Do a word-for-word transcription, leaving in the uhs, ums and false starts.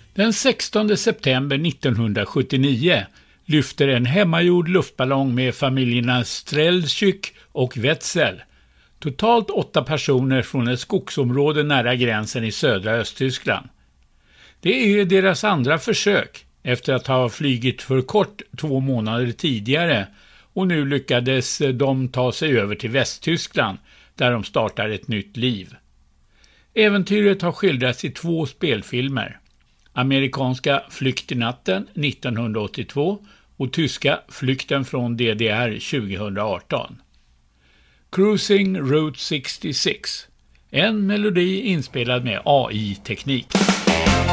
Den sextonde september nittonhundrasjuttionio lyfter en hemmagjord luftballong med familjerna Strelczyk och Wetzel, totalt åtta personer från ett skogsområde nära gränsen i södra Östtyskland. Det är deras andra försök efter att ha flygit för kort två månader tidigare, och nu lyckades de ta sig över till Västtyskland där de startar ett nytt liv. Äventyret har skildrats i två spelfilmer. Amerikanska Flykt i natten nittonhundraåttiotvå och tyska Flykten från D D R tjugohundraarton. Cruising Route sextiosex, en melodi inspelad med A I-teknik.